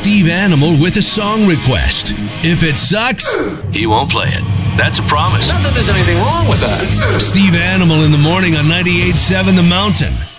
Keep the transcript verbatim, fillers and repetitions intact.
Steve Animal with a song request. If it sucks, he won't play it. That's a promise. Not that there's anything wrong with that. Steve Animal in the morning on ninety-eight point seven The Mountain.